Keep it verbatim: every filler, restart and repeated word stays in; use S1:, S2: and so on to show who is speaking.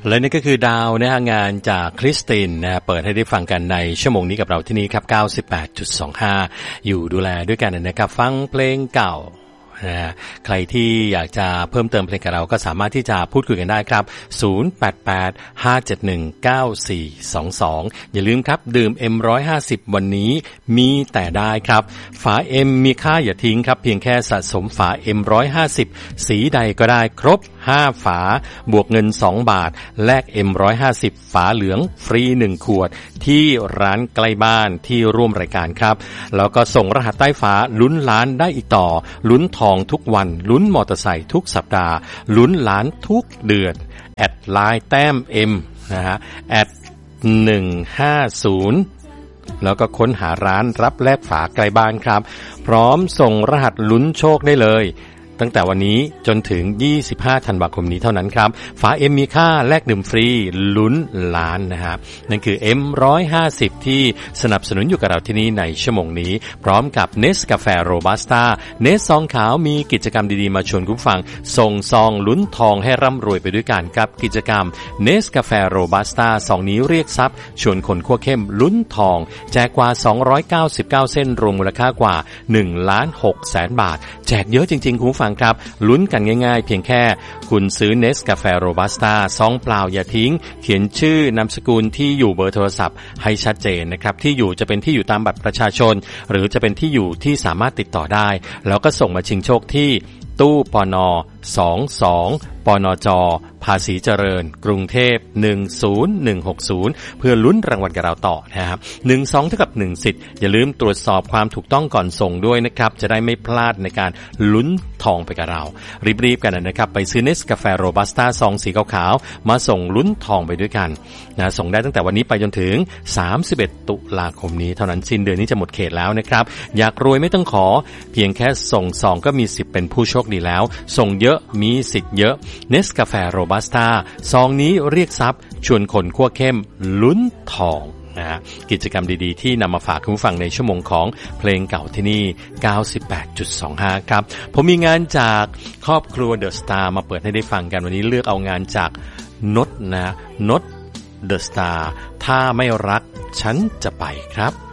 S1: และนี่ก็คือดาวนะฮะงานจากคริสตินนะเปิดให้ได้ฟังกันในชั่วโมงนี้กับเราที่นี่ครับ เก้าสิบแปดจุดสองห้า อยู่ดูแลด้วยกันนะครับฟังเพลงเก่านะใครที่อยากจะเพิ่มเติมเพลงกับเราก็สามารถที่จะพูดคุยกันได้ครับศูนย์ แปด แปด ห้า เจ็ด หนึ่ง เก้า สี่ สอง สองอย่าลืมครับดื่ม เอ็ม หนึ่งร้อยห้าสิบ วันนี้มีแต่ได้ครับฝา M มีค่าอย่าทิ้งครับเพียงแค่สะสมฝา เอ็ม หนึ่งร้อยห้าสิบ สีใดก็ได้ครบห้าฝาบวกเงินสองบาทแลก เอ็ม หนึ่งร้อยห้าสิบ ฝาเหลืองฟรีหนึ่งขวดที่ร้านใกล้บ้านที่ร่วมรายการครับแล้วก็ส่งรหัสใต้ฝาลุ้นล้านได้อีกต่อลุ้นทองทุกวันลุ้นมอเตอร์ไซค์ทุกสัปดาห์ลุ้นล้านทุกเดือนแอดไลน์แต้ม M นะฮะแอดหนึ่งห้าศูนย์แล้วก็ค้นหาร้านรับแลกฝาใกล้บ้านครับพร้อมส่งรหัสลุ้นโชคได้เลยตั้งแต่วันนี้จนถึงยี่สิบห้าธันวาคมนี้เท่านั้นครับฝา M มีค่าแลกดื่มฟรีลุ้นล้านนะครับนั่นคือ เอ็ม หนึ่งร้อยห้าสิบ ที่สนับสนุนอยู่กับเราที่นี่ในชั่วโมงนี้พร้อมกับเนสกาแฟโรบัสต้าเนสซองขาวมีกิจกรรมดีๆมาชวนคุณฟังส่งซองลุ้นทองให้ร่ำรวยไปด้วยกันกับกิจกรรมเนสกาแฟโรบัสต้าซองนี้เรียกทรัพย์ชวนคนคั่วเข้มลุ้นทองแจกกว่าสองร้อยเก้าสิบเก้าเส้นรวมมูลค่ากว่าหนึ่งล้านหกแสนบาทแจกเยอะจริงๆคุณฟังครับลุ้นกันง่ายๆเพียงแค่คุณซื้อเนสกาแฟโรบัสต้าซองเปล่าอย่าทิ้งเขียนชื่อนามสกุลที่อยู่เบอร์โทรศัพท์ให้ชัดเจนนะครับที่อยู่จะเป็นที่อยู่ตามบัตรประชาชนหรือจะเป็นที่อยู่ที่สามารถติดต่อได้แล้วก็ส่งมาชิงโชคที่ตู้ปนสองสองปนจภาษีเจริญกรุงเทพหนึ่งศูนย์หนึ่งหกศูนย์เพื่อลุ้นรางวัลกับเราต่อนะครับหนึ่ง สองเท่ากับหนึ่งสิทธิ์อย่าลืมตรวจสอบความถูกต้องก่อนส่งด้วยนะครับจะได้ไม่พลาดในการลุ้นทองไปกับเรารีบๆกันนะครับไปซื้อเนสกาแฟโรบัสต้าซองสีขาวๆมาส่งลุ้นทองไปด้วยกันนะส่งได้ตั้งแต่วันนี้ไปจนถึงสามสิบเอ็ดตุลาคมนี้เท่านั้นสิ้นเดือนนี้จะหมดเขตแล้วนะครับอยากรวยไม่ต้องขอเพียงแค่ส่งซองก็มีสิทธิ์เป็นผู้โชคดีแล้วส่งเยอะมีสิทธิ์เยอะเนสกาแฟโรบัสต้าซองนี้เรียกทรัพย์ชวนคนคั่วเข้มลุ้นทองนะฮะกิจกรรมดีๆที่นำมาฝากคุณผู้ฟังในชั่วโมงของเพลงเก่าที่นี่ เก้าสิบแปดจุดสองห้า ครับผมมีงานจากครอบครัวเดอะสตาร์มาเปิดให้ได้ฟังกันวันนี้เลือกเอางานจากนดนะนดเดอะสตาร์ถ้าไม่รักฉันจะไปครับ